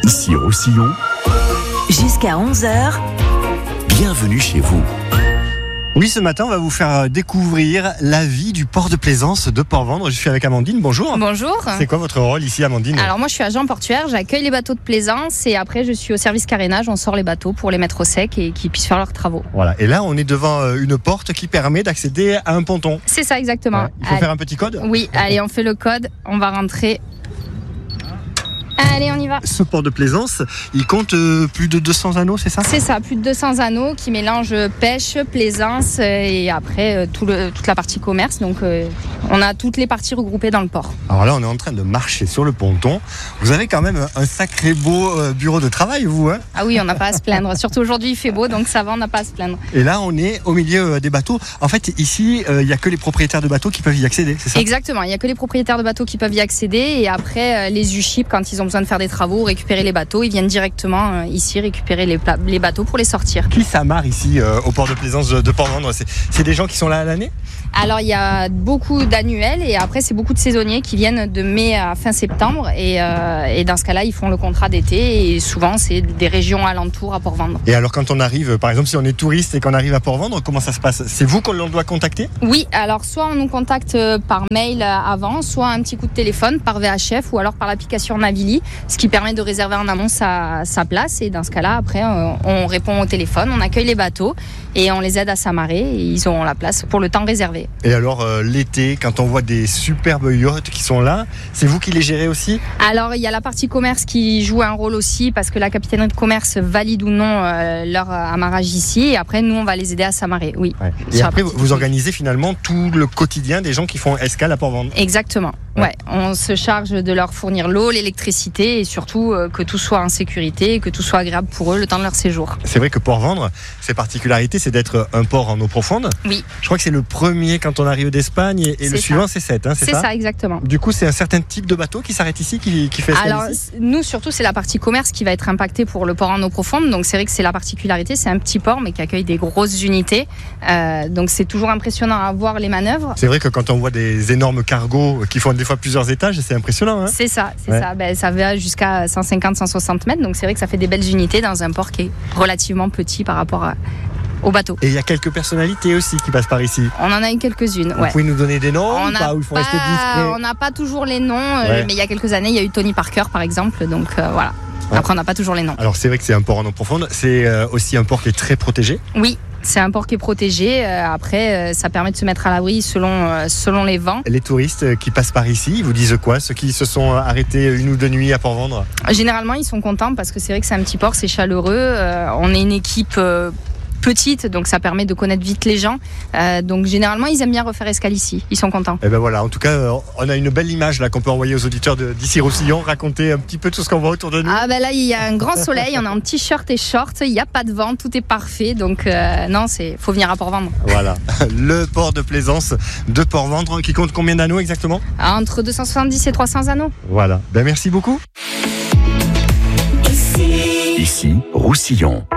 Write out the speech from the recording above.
Ici Roussillon. Jusqu'à 11h. Bienvenue chez vous. Oui, ce matin, on va vous faire découvrir la vie du port de plaisance de Port-Vendre. Je suis avec Amandine, bonjour. Bonjour. C'est quoi votre rôle ici, Amandine ? Alors moi je suis agent portuaire, j'accueille les bateaux de plaisance et après je suis au service carénage, on sort les bateaux pour les mettre au sec et qu'ils puissent faire leurs travaux. Voilà, et là on est devant une porte qui permet d'accéder à un ponton. C'est ça exactement. Ouais. Il faut faire un petit code ? Oui, allez on fait le code, on va rentrer. Allez, on y va. Ce port de plaisance, il compte plus de 200 anneaux, c'est ça ? C'est ça, plus de 200 anneaux qui mélangent pêche, plaisance et après toute la partie commerce. Donc on a toutes les parties regroupées dans le port. Alors là, on est en train de marcher sur le ponton. Vous avez quand même un sacré beau bureau de travail, vous, hein ? Ah oui, on n'a pas à se plaindre. Surtout aujourd'hui, il fait beau, donc ça va, on n'a pas à se plaindre. Et là, on est au milieu des bateaux. En fait, ici, il n'y a que les propriétaires de bateaux qui peuvent y accéder, c'est ça ? Exactement, il n'y a que les propriétaires de bateaux qui peuvent y accéder et après les U-Ship, quand ils ont besoin de faire des travaux, récupérer les bateaux, ils viennent directement ici récupérer les bateaux pour les sortir. Qui s'amarre ici au port de plaisance de Port-Vendre ? C'est des gens qui sont là à l'année ? Alors il y a beaucoup d'annuels et après c'est beaucoup de saisonniers qui viennent de mai à fin septembre et dans ce cas-là ils font le contrat d'été et souvent c'est des régions alentours à Port-Vendre. Et alors quand on arrive, par exemple si on est touriste et qu'on arrive à Port-Vendre, comment ça se passe ? C'est vous qu'on doit contacter ? Oui, alors soit on nous contacte par mail avant, soit un petit coup de téléphone par VHF ou alors par l'application Navili, ce qui permet de réserver en amont sa place et dans ce cas-là après on répond au téléphone, on accueille les bateaux et on les aide à s'amarrer et ils auront la place pour le temps réservé. Et alors l'été, quand on voit des superbes yachts qui sont là, c'est vous qui les gérez aussi ? Alors il y a la partie commerce qui joue un rôle aussi parce que la capitainerie de commerce valide ou non leur amarrage ici et après nous on va les aider à s'amarrer, oui. Ouais. Et après vous organisez finalement tout le quotidien des gens qui font escale à Port-Vendre ? Exactement, ouais. On se charge de leur fournir l'eau, l'électricité et surtout que tout soit en sécurité et que tout soit agréable pour eux le temps de leur séjour. C'est vrai que Port-Vendre, ses particularités, c'est d'être un port en eau profonde. Oui. Je crois que c'est le premier quand on arrive d'Espagne et le suivant c'est 7, hein, c'est ça ? C'est ça, exactement. Du coup, c'est un certain type de bateau qui s'arrête ici, qui fait escale Alors, ici ? nous, surtout, c'est la partie commerce qui va être impactée pour le port en eau profonde. Donc, c'est vrai que c'est la particularité. C'est un petit port, mais qui accueille des grosses unités. Donc, c'est toujours impressionnant à voir les manœuvres. C'est vrai que quand on voit des énormes cargos qui font des fois plusieurs étages, c'est impressionnant. Hein ? C'est ça, c'est ça. Ben, ça va jusqu'à 150-160 mètres. Donc, c'est vrai que ça fait des belles unités dans un port qui est relativement petit par rapport au bateau. Et il y a quelques personnalités aussi qui passent par ici. On en a eu quelques-unes, Vous pouvez nous donner des noms ou pas, ou il faut rester discret ? On n'a pas toujours les noms, mais il y a quelques années, il y a eu Tony Parker par exemple, donc voilà. Après, on n'a pas toujours les noms. Alors c'est vrai que c'est un port en eau profonde, c'est aussi un port qui est très protégé. Oui, c'est un port qui est protégé. Après, ça permet de se mettre à l'abri selon les vents. Les touristes qui passent par ici, ils vous disent quoi ? Ceux qui se sont arrêtés une ou deux nuits à Port-Vendre ? Généralement, ils sont contents parce que c'est vrai que c'est un petit port, c'est chaleureux. On est une équipe petite, donc ça permet de connaître vite les gens. Donc généralement, ils aiment bien refaire escale ici. Ils sont contents. Et ben voilà, en tout cas, on a une belle image là qu'on peut envoyer aux auditeurs d'ici Roussillon, raconter un petit peu tout ce qu'on voit autour de nous. Ah ben là, il y a un grand soleil, on est en t-shirt et short, il n'y a pas de vent, tout est parfait. Donc non, faut venir à Port-Vendre. Voilà, le port de plaisance de Port-Vendre qui compte combien d'anneaux exactement ? Entre 270 et 300 anneaux. Voilà, ben merci beaucoup. Ici Roussillon.